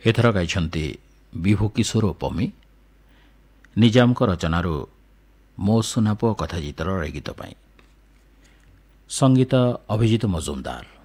ଏଥର ଗାଇଛନ୍ତି ବିଭୁ କିଶୋର ଉପମୀ। ନିଜାମଙ୍କ ରଚନାରୁ ମୋ ସୁନା ପୁଅ କଥା ଗୀତର ଏ ଗୀତ ପାଇଁ ସଙ୍ଗୀତ ଅଭିଜିତ ମଜୁମଦାର।